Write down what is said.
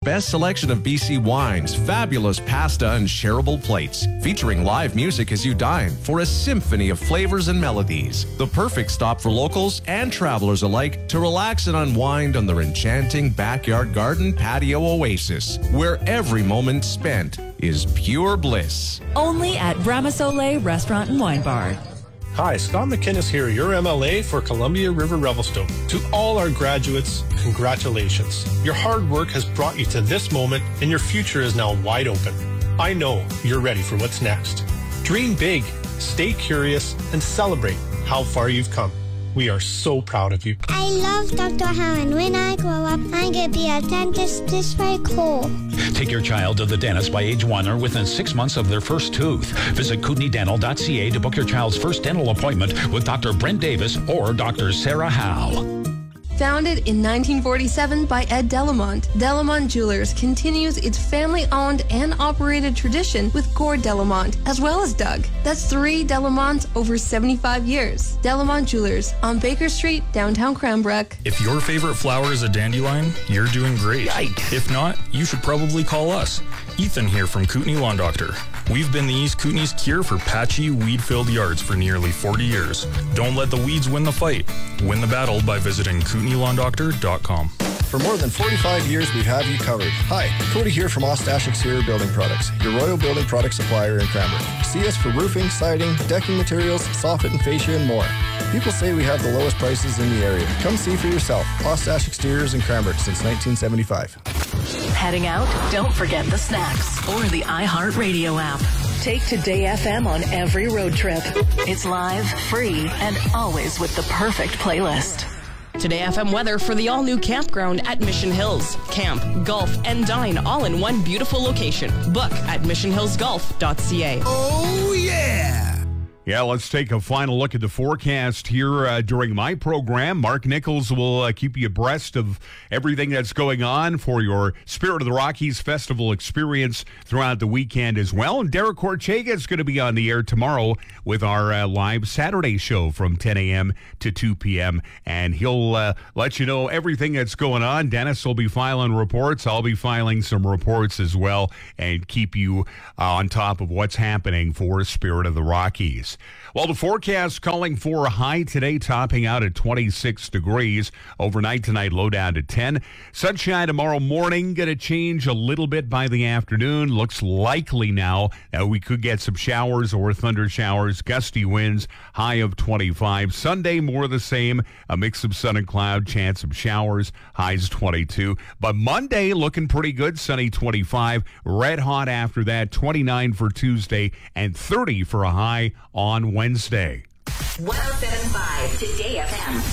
best selection of BC wines, fabulous pasta, and shareable plates. Featuring live music as you dine for a symphony of flavors and melodies. The perfect stop for locals and travelers alike to relax and unwind on their enchanting backyard garden patio oasis, where every moment spent is pure bliss. Only at Bramasoleil Restaurant and Wine Bar. Hi, Scott McInnes here, your MLA for Columbia River Revelstoke. To all our graduates, congratulations. Your hard work has brought you to this moment, and your future is now wide open. I know you're ready for what's next. Dream big, stay curious, and celebrate how far you've come. We are so proud of you. I love Dr. Helen. When I grow up, I'm going to be a dentist. This very cool. Take your child to the dentist by age 1 or within 6 months of their first tooth. Visit kootenaidental.ca to book your child's first dental appointment with Dr. Brent Davis or Dr. Sarah Howe. Founded in 1947 by Ed Delamont, Delamont Jewelers continues its family-owned and operated tradition with Gord Delamont, as well as Doug. That's 3 Delamonts over 75 years. Delamont Jewelers on Baker Street, downtown Cranbrook. If your favorite flower is a dandelion, you're doing great. Yikes. If not, you should probably call us. Ethan here from Kootenay Lawn Doctor. We've been the East Kootenay's cure for patchy, weed-filled yards for nearly 40 years. Don't let the weeds win the fight. Win the battle by visiting KootenayLawnDoctor.com. For more than 45 years, we have you covered. Hi, Cody here from Ostash Exterior Building Products, your Royal Building Product supplier in Cranbrook. See us for roofing, siding, decking materials, soffit and fascia, and more. People say we have the lowest prices in the area. Come see for yourself. Ostash Exteriors in Cranbrook since 1975. Heading out? Don't forget the snacks or the iHeartRadio app. Take Today FM on every road trip. It's live, free, and always with the perfect playlist. Today FM weather for the all-new campground at Mission Hills. Camp, golf, and dine all in one beautiful location. Book at missionhillsgolf.ca. Oh, yeah! Yeah, let's take a final look at the forecast here during my program. Mark Nichols will keep you abreast of everything that's going on for your Spirit of the Rockies Festival experience throughout the weekend as well. And Derek Ortega is going to be on the air tomorrow with our live Saturday show from 10 a.m. to 2 p.m. And he'll let you know everything that's going on. Dennis will be filing reports. I'll be filing some reports as well and keep you on top of what's happening for Spirit of the Rockies. Well, the forecast calling for a high today, topping out at 26 degrees. Overnight tonight, low down to 10. Sunshine tomorrow morning, going to change a little bit by the afternoon. Looks likely now that we could get some showers or thunder showers, gusty winds, high of 25. Sunday, more the same, a mix of sun and cloud, chance of showers, highs 22. But Monday, looking pretty good, sunny 25. Red hot after that, 29 for Tuesday, and 30 for a high on Wednesday. 107.5 Today FM.